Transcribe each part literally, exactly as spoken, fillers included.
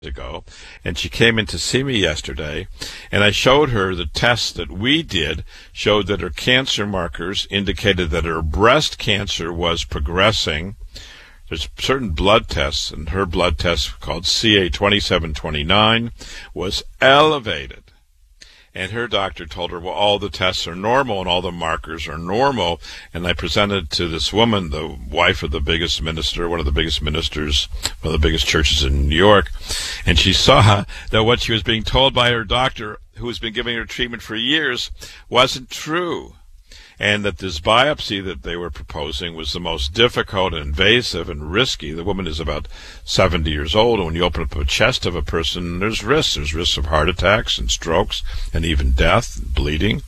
ago, and she came in to see me yesterday, and I showed her the tests that we did showed that her cancer markers indicated that her breast cancer was progressing. There's certain blood tests, and her blood test called C A twenty-seven twenty-nine was elevated. And her doctor told her, well, all the tests are normal and all the markers are normal. And I presented to this woman, the wife of the biggest minister, one of the biggest ministers, one of the biggest churches in New York. And she saw that what she was being told by her doctor, who has been giving her treatment for years, wasn't true. And that this biopsy that they were proposing was the most difficult and invasive and risky. The woman is about seventy years old, and when you open up a chest of a person, there's risks. There's risks of heart attacks and strokes and even death and bleeding.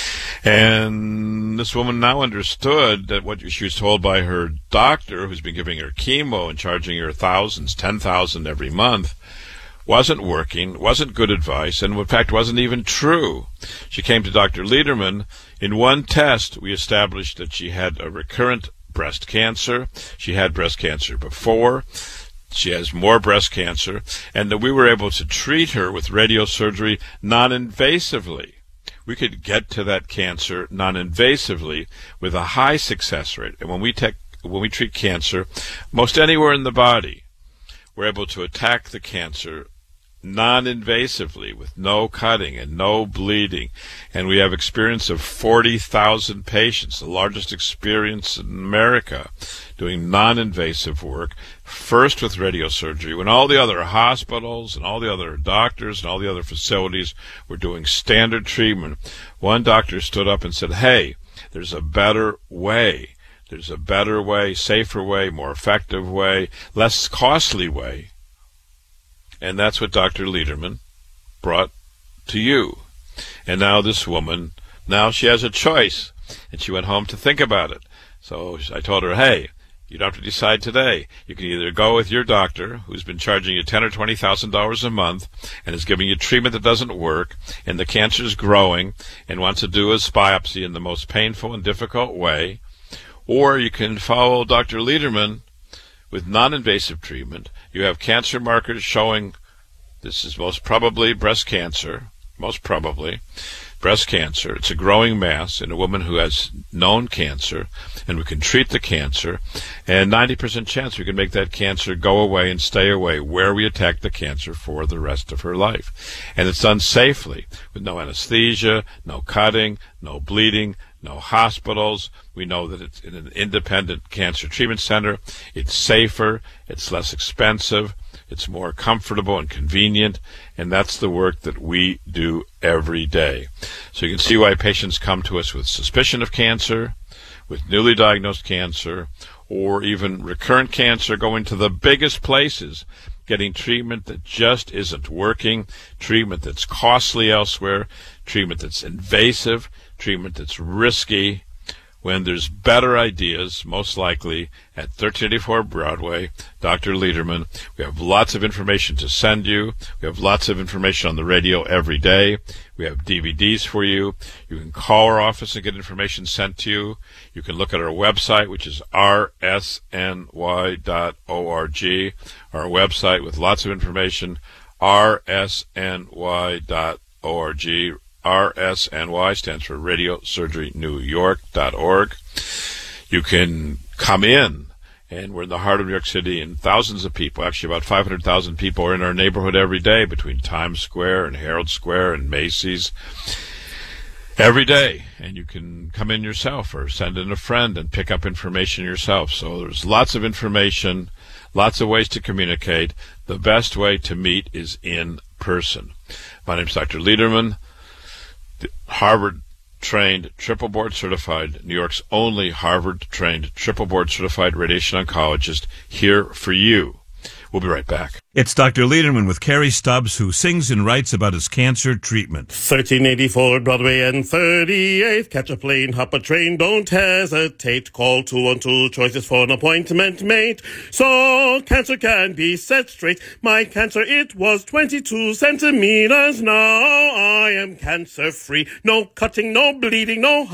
And this woman now understood that what she was told by her doctor, who's been giving her chemo and charging her thousands, ten thousand every month, wasn't working, wasn't good advice, and in fact wasn't even true. She came to Doctor Lederman. In one test, we established that she had a recurrent breast cancer. She had breast cancer before. She has more breast cancer, and that we were able to treat her with radiosurgery non-invasively. We could get to that cancer non-invasively with a high success rate. And when we take, when we treat cancer, most anywhere in the body, we're able to attack the cancer non-invasively with no cutting and no bleeding. And we have experience of forty thousand patients, the largest experience in America, doing non-invasive work, first with radiosurgery, when all the other hospitals and all the other doctors and all the other facilities were doing standard treatment. One doctor stood up and said, hey, there's a better way. There's a better way, safer way, more effective way, less costly way. And that's what Doctor Lederman brought to you. And now this woman, now she has a choice. And she went home to think about it. So I told her, hey, you don't have to decide today. You can either go with your doctor, who's been charging you ten thousand dollars or twenty thousand dollars a month, and is giving you treatment that doesn't work, and the cancer is growing, and wants to do a biopsy in the most painful and difficult way. Or you can follow Doctor Lederman with non-invasive treatment. You have cancer markers showing this is most probably breast cancer, most probably breast cancer. It's a growing mass in a woman who has known cancer, and we can treat the cancer, and ninety percent chance we can make that cancer go away and stay away where we attack the cancer for the rest of her life. And it's done safely with no anesthesia, no cutting, no bleeding, no hospitals. We know that it's in an independent cancer treatment center. It's safer, it's less expensive, it's more comfortable and convenient, and that's the work that we do every day. So you can see why patients come to us with suspicion of cancer, with newly diagnosed cancer, or even recurrent cancer, going to the biggest places, getting treatment that just isn't working, treatment that's costly elsewhere, treatment that's invasive, treatment that's risky, when there's better ideas, most likely, at thirteen eighty-four Broadway, Doctor Lederman. We have lots of information to send you. We have lots of information on the radio every day. We have D V Ds for you. You can call our office and get information sent to you. You can look at our website, which is r s n y dot org, our website with lots of information, r s n y dot org. R S N Y stands for Radio Surgery New York dot org. You can come in, and we're in the heart of New York City, and thousands of people, actually about five hundred thousand people, are in our neighborhood every day between Times Square and Herald Square and Macy's every day. And you can come in yourself or send in a friend and pick up information yourself. So there's lots of information, lots of ways to communicate. The best way to meet is in person. My name is Doctor Lederman, Harvard-trained, triple board-certified, New York's only Harvard-trained, triple board-certified radiation oncologist, here for you. We'll be right back. It's Doctor Lederman with Kerry Stubbs, who sings and writes about his cancer treatment. thirteen eighty-four Broadway and thirty-eighth. Catch a plane, hop a train, don't hesitate. Call two one two choices for an appointment made. So cancer can be set straight. My cancer, it was twenty-two centimeters. Now I am cancer-free. No cutting, no bleeding, no